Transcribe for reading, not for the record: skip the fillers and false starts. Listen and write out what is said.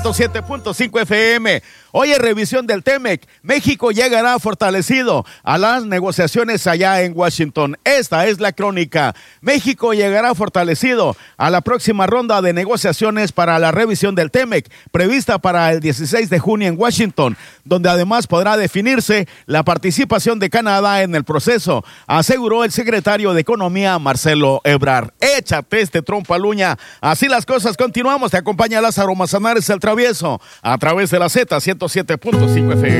107.5 FM. Hoy en revisión del TEMEC, México llegará fortalecido a las negociaciones allá en Washington. Esta es la crónica. México llegará fortalecido a la próxima ronda de negociaciones para la revisión del TEMEC, prevista para el 16 de junio en Washington, donde además podrá definirse la participación de Canadá en el proceso, aseguró el secretario de Economía, Marcelo Ebrard. Échate este trompo a Luña. Así las cosas, continuamos. Te acompaña Lázaro Manzanares, el Travieso, a través de la Z 107.5 FM.